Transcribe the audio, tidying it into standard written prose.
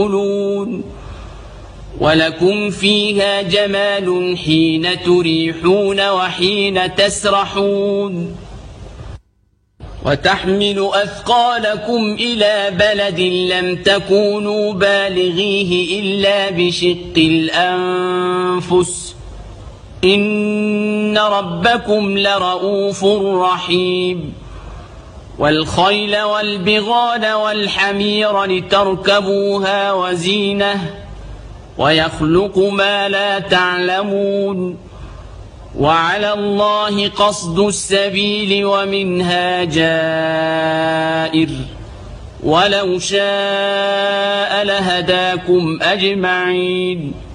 ولكم فيها جمال حين تريحون وحين تسرحون وتحمل أثقالكم إلى بلد لم تكونوا بالغيه إلا بشق الأنفس إن ربكم لرؤوف رحيم والخيل والبغال والحمير لتركبوها وزينة ويخلق ما لا تعلمون وعلى الله قصد السبيل ومنها جائر ولو شاء لهداكم أجمعين